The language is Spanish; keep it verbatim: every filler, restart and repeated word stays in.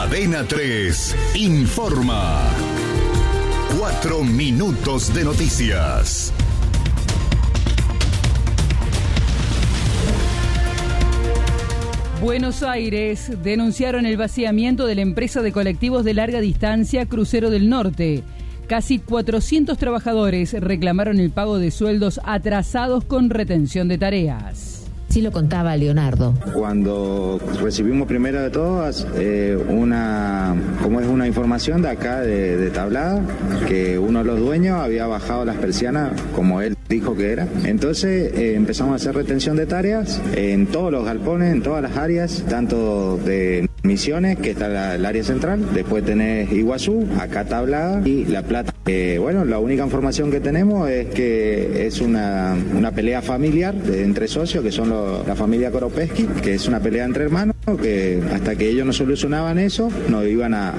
Cadena tres informa. Cuatro minutos de noticias. Buenos Aires denunciaron el vaciamiento de la empresa de colectivos de larga distancia Crucero del Norte. Casi cuatrocientos trabajadores reclamaron el pago de sueldos atrasados con retención de tareas. Sí lo contaba Leonardo. Cuando recibimos primero de todas eh, una, como es una información de acá de, de Tablada, que uno de los dueños había bajado las persianas como él dijo que era. Entonces eh, empezamos a hacer retención de tareas en todos los galpones, en todas las áreas, tanto de Misiones, que está la, el área central, después tenés Iguazú, acá Tablada y La Plata. Eh, bueno, la única información que tenemos es que es una, una pelea familiar de, entre socios, que son los, la familia Koropesky, que es una pelea entre hermanos, que hasta que ellos no solucionaban eso, nos iban a,